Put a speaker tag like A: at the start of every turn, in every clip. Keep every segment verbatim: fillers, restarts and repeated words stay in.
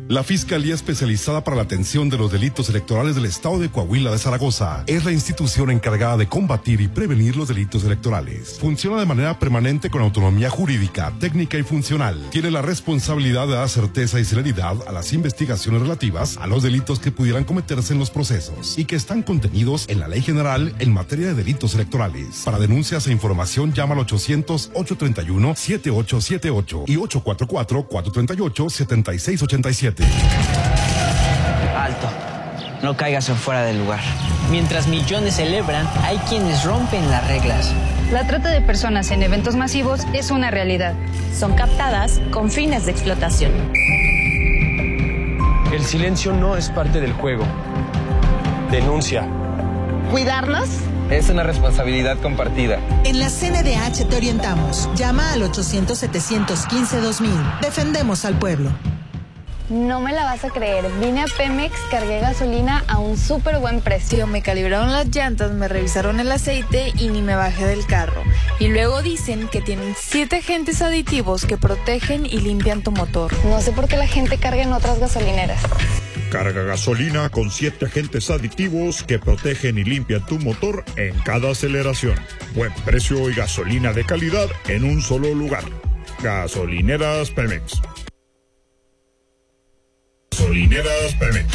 A: La Fiscalía Especializada para la Atención de los Delitos Electorales del Estado de Coahuila de Zaragoza es la institución encargada de combatir y prevenir los delitos electorales. Funciona de manera permanente con autonomía jurídica, técnica y funcional. Tiene la responsabilidad de dar certeza y celeridad a las investigaciones relativas a los delitos que pudieran cometerse en los procesos y que están contenidos en la Ley General en materia de delitos electorales. Para denuncias e información llama al ochocientos, ochocientos treinta y uno, setenta y ocho setenta y ocho y ochocientos cuarenta y cuatro, cuatrocientos treinta y ocho, setenta y seis ochenta y siete.
B: Alto, no caigas en fuera del lugar. Mientras millones celebran, hay quienes rompen las reglas.
C: La trata de personas en eventos masivos es una realidad.
D: Son captadas con fines de explotación.
E: El silencio no es parte del juego. Denuncia.
F: ¿Cuidarnos?
G: Es una responsabilidad compartida.
F: En la C N D H te orientamos. Llama al ochocientos, setecientos quince, dos mil. Defendemos al pueblo.
H: No me la vas a creer, vine a Pemex, cargué gasolina a un súper buen precio.
I: Me calibraron las llantas, me revisaron el aceite y ni me bajé del carro. Y luego dicen que tienen siete agentes aditivos que protegen y limpian tu motor.
H: No sé por qué la gente carga en otras gasolineras.
J: Carga gasolina con siete agentes aditivos que protegen y limpian tu motor en cada aceleración. Buen precio y gasolina de calidad en un solo lugar. Gasolineras Pemex. Gasolineras Pemex.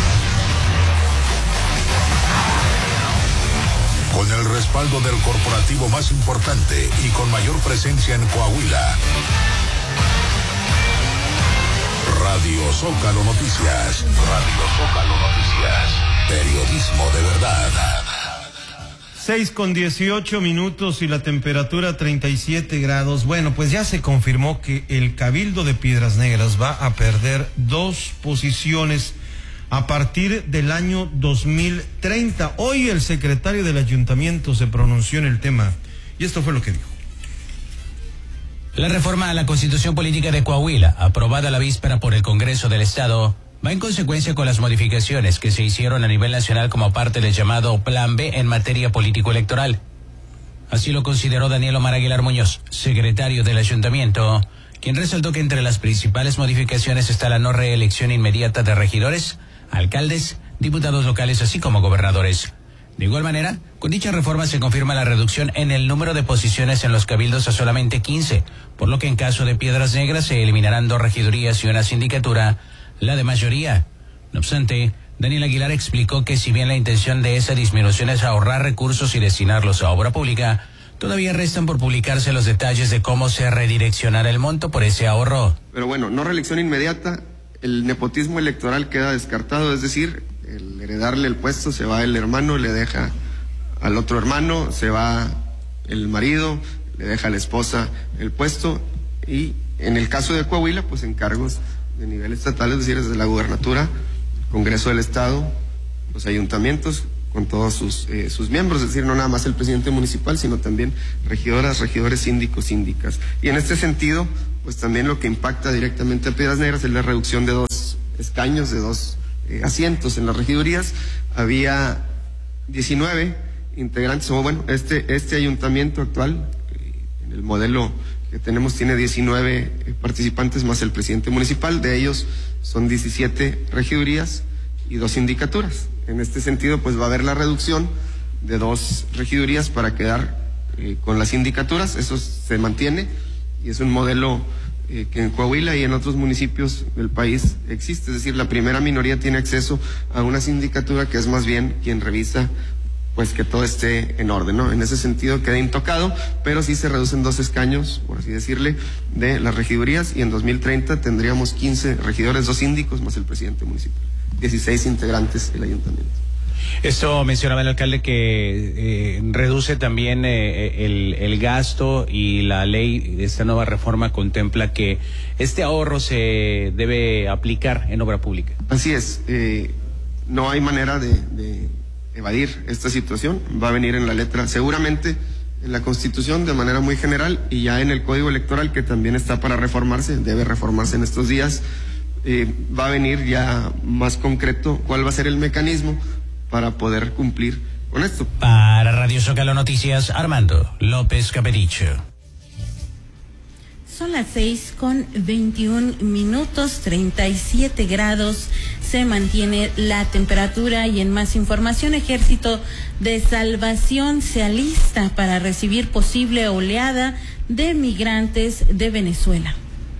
K: Con el respaldo del corporativo más importante y con mayor presencia en Coahuila. Radio Zócalo Noticias. Radio Zócalo Noticias. Periodismo de verdad.
L: seis con dieciocho minutos y la temperatura treinta y siete grados. Bueno, pues ya se confirmó que el Cabildo de Piedras Negras va a perder dos posiciones a partir del año dos mil treinta. Hoy el secretario del ayuntamiento se pronunció en el tema y esto fue lo que dijo.
M: La reforma a la Constitución Política de Coahuila, aprobada la víspera por el Congreso del Estado, va en consecuencia con las modificaciones que se hicieron a nivel nacional como parte del llamado Plan B en materia político-electoral. Así lo consideró Daniel Omar Aguilar Muñoz, secretario del ayuntamiento, quien resaltó que entre las principales modificaciones está la no reelección inmediata de regidores, alcaldes, diputados locales, así como gobernadores. De igual manera, con dicha reforma se confirma la reducción en el número de posiciones en los cabildos a solamente quince, por lo que en caso de Piedras Negras se eliminarán dos regidurías y una sindicatura, la de mayoría. No obstante, Daniel Aguilar explicó que si bien la intención de esa disminución es ahorrar recursos y destinarlos a obra pública, todavía restan por publicarse los detalles de cómo se redireccionará el monto por ese ahorro.
N: Pero bueno, no reelección inmediata, el nepotismo electoral queda descartado, es decir, el heredarle el puesto, se va el hermano, le deja al otro hermano, se va el marido, le deja a la esposa el puesto, y en el caso de Coahuila, pues encargos de nivel estatal, es decir, desde la gubernatura, Congreso del Estado, los ayuntamientos, con todos sus, eh, sus miembros, es decir, no nada más el presidente municipal, sino también regidoras, regidores, síndicos, síndicas. Y en este sentido, pues también lo que impacta directamente a Piedras Negras es la reducción de dos escaños, de dos eh, asientos en las regidurías. Había diecinueve integrantes, o bueno, este, este ayuntamiento actual, eh, en el modelo que tenemos, tiene diecinueve participantes más el presidente municipal, de ellos son diecisiete regidurías y dos sindicaturas. En este sentido, pues va a haber la reducción de dos regidurías para quedar eh, con las sindicaturas, eso se mantiene y es un modelo eh, que en Coahuila y en otros municipios del país existe, es decir, la primera minoría tiene acceso a una sindicatura que es más bien quien revisa pues que todo esté en orden, ¿no? En ese sentido queda intocado, pero sí se reducen dos escaños, por así decirle, de las regidurías, y en dos mil treinta tendríamos quince regidores, dos síndicos más el presidente municipal, dieciséis integrantes del ayuntamiento.
O: Esto mencionaba el alcalde que eh, reduce también eh, el, el gasto, y la ley de esta nueva reforma contempla que este ahorro se debe aplicar en obra pública.
N: Así es, eh, no hay manera de, de evadir esta situación, va a venir en la letra, seguramente en la Constitución de manera muy general, y ya en el Código Electoral, que también está para reformarse, debe reformarse en estos días, eh, va a venir ya más concreto cuál va a ser el mecanismo para poder cumplir con esto.
M: Para Radio Zócalo Noticias, Armando López Capericho.
P: Son las seis con veintiún minutos, treinta y siete grados se mantiene la temperatura. Y en más información, Ejército de Salvación se alista para recibir posible oleada de migrantes de Venezuela.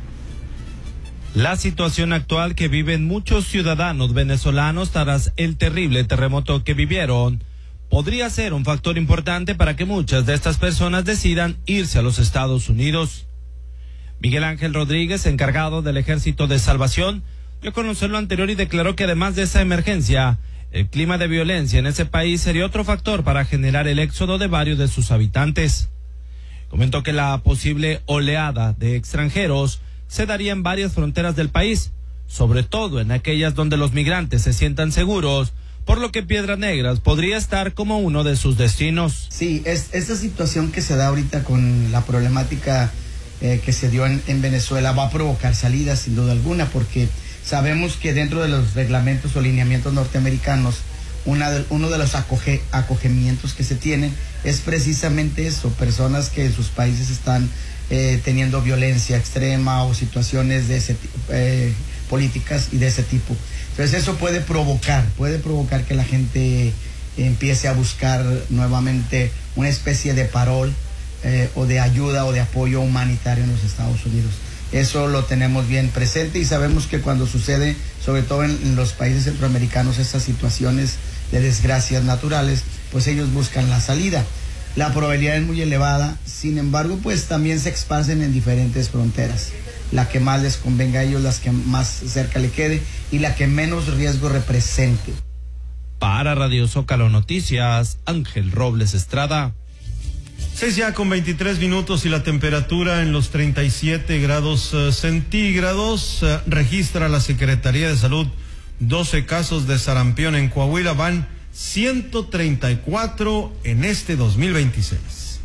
Q: La situación actual que viven muchos ciudadanos venezolanos tras el terrible terremoto que vivieron podría ser un factor importante para que muchas de estas personas decidan irse a los Estados Unidos. Miguel Ángel Rodríguez, encargado del Ejército de Salvación, dio a conocer lo anterior y declaró que además de esa emergencia, el clima de violencia en ese país sería otro factor para generar el éxodo de varios de sus habitantes. Comentó que la posible oleada de extranjeros se daría en varias fronteras del país, sobre todo en aquellas donde los migrantes se sientan seguros, por lo que Piedras Negras podría estar como uno de sus destinos.
R: Sí, es esta situación que se da ahorita con la problemática eh, que se dio en, en Venezuela va a provocar salidas sin duda alguna, porque sabemos que dentro de los reglamentos o lineamientos norteamericanos, una de, uno de los acoge, acogimientos que se tienen es precisamente eso, personas que en sus países están eh, teniendo violencia extrema o situaciones de ese, eh, políticas y de ese tipo. Entonces eso puede provocar, puede provocar que la gente empiece a buscar nuevamente una especie de parol eh, o de ayuda o de apoyo humanitario en los Estados Unidos. Eso lo tenemos bien presente y sabemos que cuando sucede, sobre todo en, en los países centroamericanos, estas situaciones de desgracias naturales, pues ellos buscan la salida. La probabilidad es muy elevada, sin embargo, pues también se esparcen en diferentes fronteras. La que más les convenga a ellos, las que más cerca le quede y la que menos riesgo represente.
Q: Para Radio Zócalo Noticias, Ángel Robles Estrada.
L: Seis ya con veintitrés minutos y la temperatura en los treinta y siete grados uh, centígrados. Uh, registra la Secretaría de Salud doce casos de sarampión en Coahuila. Van ciento treinta y cuatro en este dos mil veintiséis.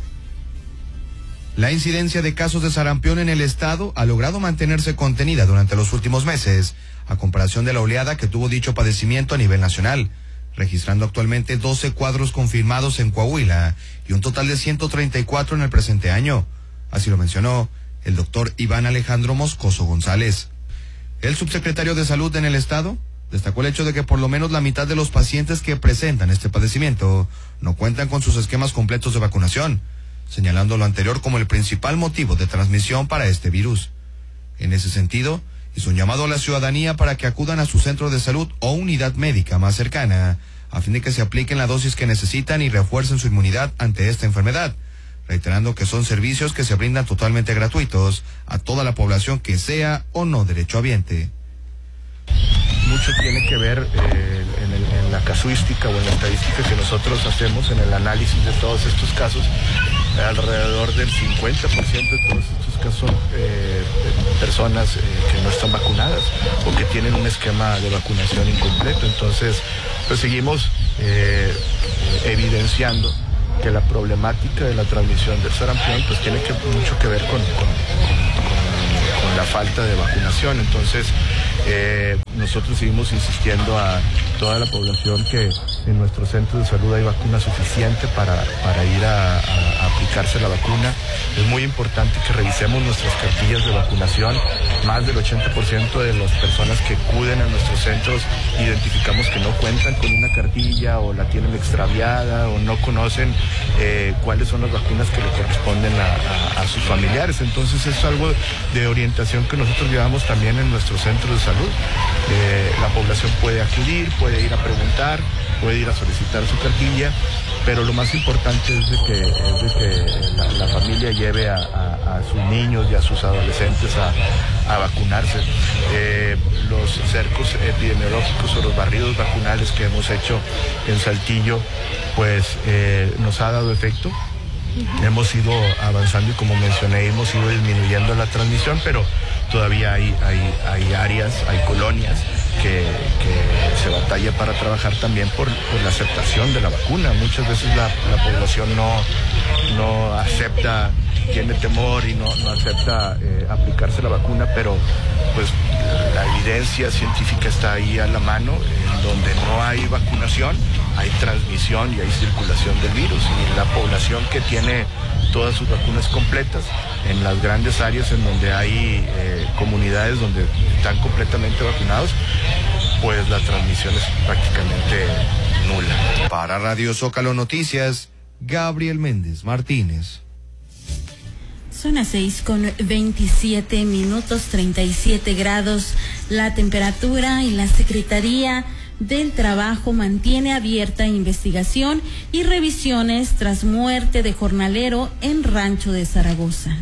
S: La incidencia de casos de sarampión en el estado ha logrado mantenerse contenida durante los últimos meses, a comparación de la oleada que tuvo dicho padecimiento a nivel nacional, registrando actualmente doce cuadros confirmados en Coahuila y un total de ciento treinta y cuatro en el presente año. Así lo mencionó el doctor Iván Alejandro Moscoso González. El subsecretario de Salud en el estado destacó el hecho de que por lo menos la mitad de los pacientes que presentan este padecimiento no cuentan con sus esquemas completos de vacunación, señalando lo anterior como el principal motivo de transmisión para este virus. En ese sentido, hizo un llamado a la ciudadanía para que acudan a su centro de salud o unidad médica más cercana, a fin de que se apliquen la dosis que necesitan y refuercen su inmunidad ante esta enfermedad, reiterando que son servicios que se brindan totalmente gratuitos a toda la población que sea o no derechohabiente.
T: Mucho tiene que ver eh, en, el, en la casuística o en la estadística que nosotros hacemos en el análisis de todos estos casos. Alrededor del cincuenta por ciento de todos estos casos son eh, personas eh, que no están vacunadas o que tienen un esquema de vacunación incompleto. Entonces, pues seguimos eh, evidenciando que la problemática de la transmisión del sarampión pues tiene que, mucho que ver con, con, con, con, con la falta de vacunación. Entonces, eh, nosotros seguimos insistiendo a toda la población que en nuestros centros de salud hay vacuna suficiente para, para ir a, a, a aplicarse la vacuna. Es muy importante que revisemos nuestras cartillas de vacunación. Más del ochenta por ciento de las personas que acuden a nuestros centros identificamos que no cuentan con una cartilla o la tienen extraviada o no conocen eh, cuáles son las vacunas que le corresponden a, a, a sus familiares. Entonces es algo de orientación que nosotros llevamos también en nuestros centros de salud. Eh, la población puede acudir, puede ir a preguntar, puede ir a solicitar su cartilla, pero lo más importante es de que, es de que la, la familia lleve a, a, a sus niños y a sus adolescentes a, a vacunarse. Eh, los cercos epidemiológicos o los barridos vacunales que hemos hecho en Saltillo, pues eh, nos ha dado efecto. Hemos ido avanzando y, como mencioné, hemos ido disminuyendo la transmisión, pero todavía hay, hay, hay áreas, hay colonias que, que se batalla para trabajar también por, por la aceptación de la vacuna. Muchas veces la, la población no, no acepta, tiene temor y no, no acepta eh, aplicarse la vacuna, pero pues la evidencia científica está ahí a la mano. En donde no hay vacunación, hay transmisión y hay circulación del virus. Y la población que tiene todas sus vacunas completas, en las grandes áreas en donde hay eh, comunidades donde están completamente vacunados, pues la transmisión es prácticamente nula.
S: Para Radio Zócalo Noticias, Gabriel Méndez Martínez.
P: Son las seis con veintisiete minutos, treinta y siete grados la temperatura, y la Secretaría del Trabajo mantiene abierta investigación y revisiones tras muerte de jornalero en Rancho de Zaragoza.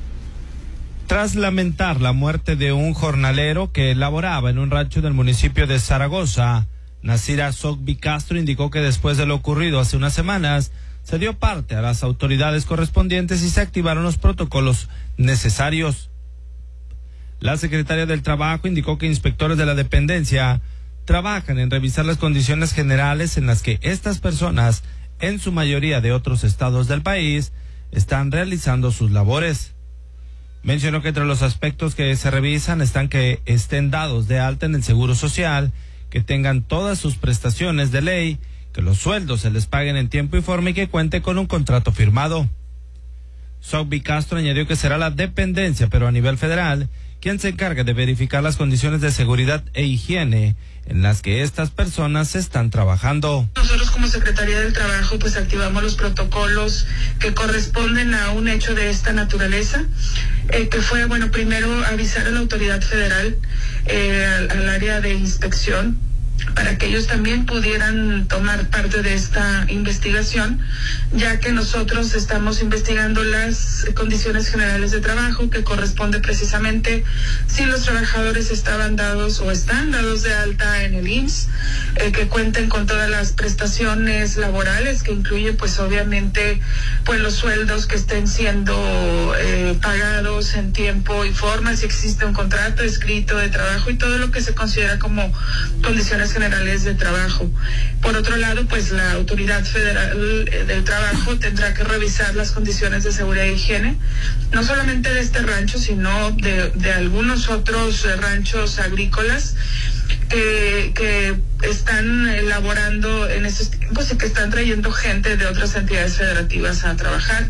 Q: Tras lamentar la muerte de un jornalero que laboraba en un rancho del municipio de Zaragoza, Nasira Sogbi Castro indicó que después de lo ocurrido hace unas semanas, se dio parte a las autoridades correspondientes y se activaron los protocolos necesarios. La secretaria del Trabajo indicó que inspectores de la dependencia trabajan en revisar las condiciones generales en las que estas personas, en su mayoría de otros estados del país, están realizando sus labores. Mencionó que entre los aspectos que se revisan están que estén dados de alta en el Seguro Social, que tengan todas sus prestaciones de ley, que los sueldos se les paguen en tiempo y forma y que cuente con un contrato firmado. Sogbi Castro añadió que será la dependencia, pero a nivel federal, quien se encarga de verificar las condiciones de seguridad e higiene en las que estas personas están trabajando.
U: Nosotros como Secretaría del Trabajo pues activamos los protocolos que corresponden a un hecho de esta naturaleza, eh, que fue, bueno, primero avisar a la autoridad federal, eh, al, al área de inspección, para que ellos también pudieran tomar parte de esta investigación, ya que nosotros estamos investigando las condiciones generales de trabajo, que corresponde precisamente si los trabajadores estaban dados o están dados de alta en el I M S S, eh, que cuenten con todas las prestaciones laborales, que incluye pues obviamente pues los sueldos que estén siendo eh, pagados en tiempo y forma, si existe un contrato escrito de trabajo y todo lo que se considera como condiciones generales de trabajo. Por otro lado, pues la Autoridad Federal del Trabajo tendrá que revisar las condiciones de seguridad e higiene, no solamente de este rancho, sino de, de algunos otros ranchos agrícolas que, que están elaborando en estos tiempos y que están trayendo gente de otras entidades federativas a trabajar.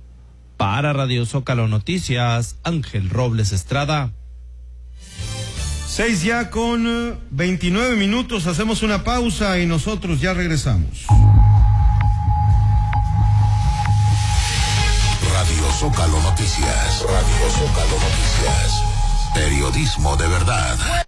Q: Para Radio Zócalo Noticias, Ángel Robles Estrada.
L: Seis ya con veintinueve minutos, hacemos una pausa y nosotros ya regresamos.
K: Radio Zócalo Noticias, Radio Zócalo Noticias, periodismo de verdad.